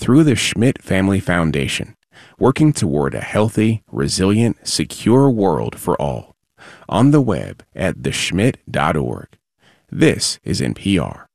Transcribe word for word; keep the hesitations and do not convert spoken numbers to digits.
through the Schmidt Family Foundation, working toward a healthy, resilient, secure world for all. On the web at the schmidt dot org. This is N P R.